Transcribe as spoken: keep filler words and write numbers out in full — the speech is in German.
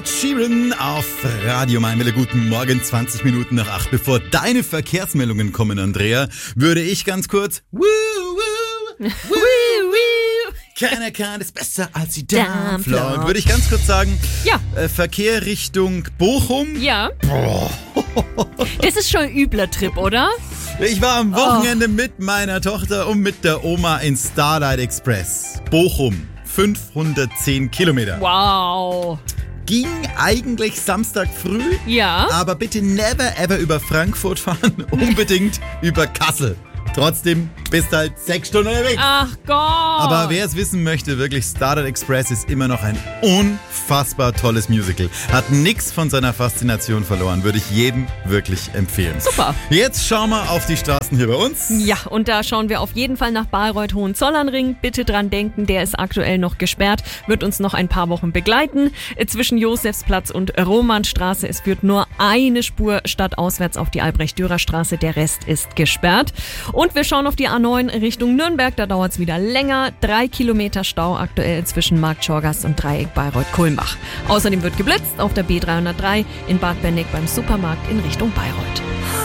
Sheeran auf Radio Mainwelle. Guten Morgen, zwanzig Minuten nach acht. Bevor deine Verkehrsmeldungen kommen, Andrea, würde ich ganz kurz Woo, woo, woo, woo. Keiner kann es besser als die Dampflok. Würde ich ganz kurz sagen, ja. äh, Verkehr Richtung Bochum. Ja. Boah. Das ist schon ein übler Trip, oder? Ich war am Wochenende oh. mit meiner Tochter und mit der Oma in Starlight Express. Bochum, fünfhundertzehn Kilometer. Wow. Ging eigentlich Samstag früh, ja. aber bitte never ever über Frankfurt fahren, unbedingt über Kassel. Trotzdem bist halt sechs Stunden unterwegs. Ach Gott. Aber wer es wissen möchte, wirklich, Starlight Express ist immer noch ein unfassbar tolles Musical. Hat nichts von seiner Faszination verloren. Würde ich jedem wirklich empfehlen. Super. Jetzt schauen wir auf die Straßen hier bei uns. Ja, und da schauen wir auf jeden Fall nach Bayreuth-Hohenzollernring. Bitte dran denken, der ist aktuell noch gesperrt. Wird uns noch ein paar Wochen begleiten. Zwischen Josefsplatz und Romanstraße. Es führt nur eine Spur stadtauswärts auf die Albrecht-Dürer-Straße. Der Rest ist gesperrt. Und wir schauen auf die A neun Richtung Nürnberg, da dauert es wieder länger. Drei Kilometer Stau aktuell zwischen Markt Schorgast und Dreieck Bayreuth-Kulmbach. Außerdem wird geblitzt auf der B dreihundertdrei in Bad Benneck beim Supermarkt in Richtung Bayreuth.